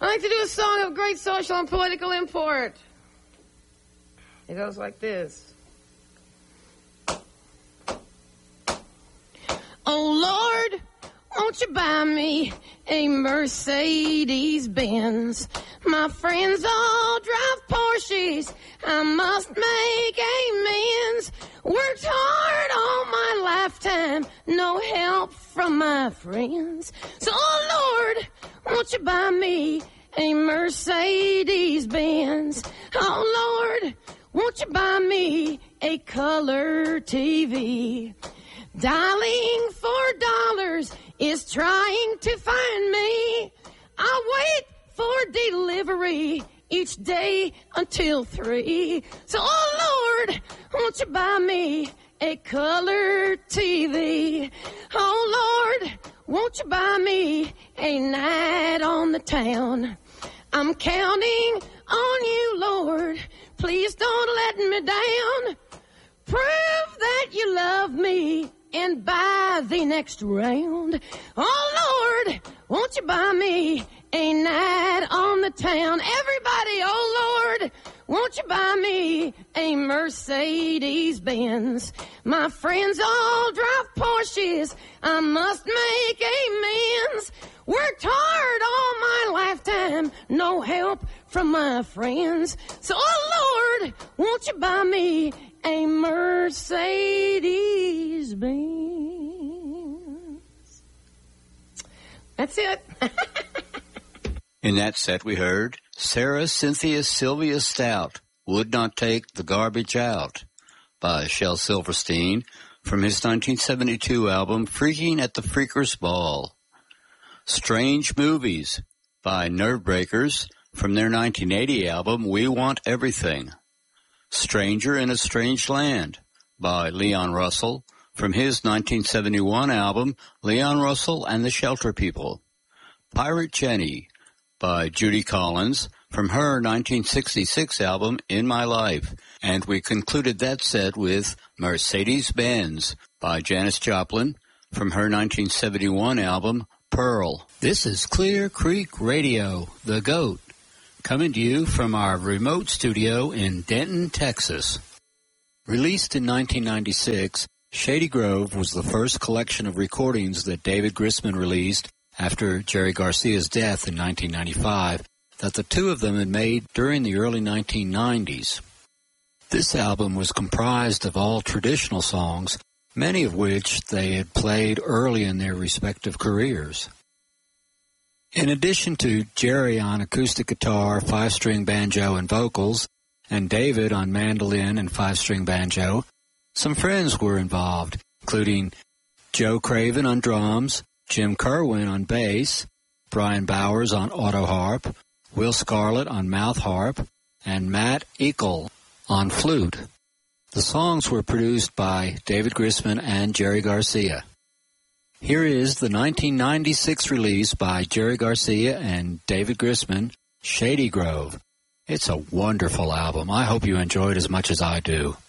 like to do a song of great social and political import. It goes like this. Oh, Lord, won't you buy me a Mercedes-Benz? My friends all drive Porsches. I must make amends. Worked hard all my lifetime. No help from my friends. So, oh, Lord, won't you buy me a Mercedes-Benz? Oh, Lord, won't you buy me a color TV? Dialing $4 is trying to find me. I wait for delivery each day until 3. So, oh, Lord, won't you buy me a color TV? Oh, Lord, won't you buy me a night on the town? I'm counting on you, Lord. Please don't let me down. Prove that you love me and buy the next round. Oh, Lord, won't you buy me a night on the town? Everybody, oh, Lord, won't you buy me a Mercedes-Benz? My friends all drive Porsches. I must make amends. Worked hard all my lifetime. No help from my friends. So, oh, Lord, won't you buy me a Mercedes-Benz? That's it. In that set, we heard Sarah Cynthia Sylvia Stout, Would Not Take the Garbage Out, by Shel Silverstein from his 1972 album Freaking at the Freakers Ball. Strange Movies by Nervebreakers from their 1980 album We Want Everything. Stranger in a Strange Land by Leon Russell from his 1971 album Leon Russell and the Shelter People. Pirate Jenny by Judy Collins from her 1966 album In My Life. And we concluded that set with Mercedes-Benz by Janis Joplin from her 1971 album Pearl. This is Clear Creek Radio, The GOAT, coming to you from our remote studio in Denton, Texas. Released in 1996, Shady Grove was the first collection of recordings that David Grisman released after Jerry Garcia's death in 1995 that the two of them had made during the early 1990s. This album was comprised of all traditional songs, many of which they had played early in their respective careers. In addition to Jerry on acoustic guitar, 5-string banjo and vocals, and David on mandolin and 5-string banjo, some friends were involved, including Joe Craven on drums, Jim Kerwin on bass, Brian Bowers on auto harp, Will Scarlett on mouth harp, and Matt Eagle on flute. The songs were produced by David Grisman and Jerry Garcia. Here is the 1996 release by Jerry Garcia and David Grisman, Shady Grove. It's a wonderful album. I hope you enjoy it as much as I do.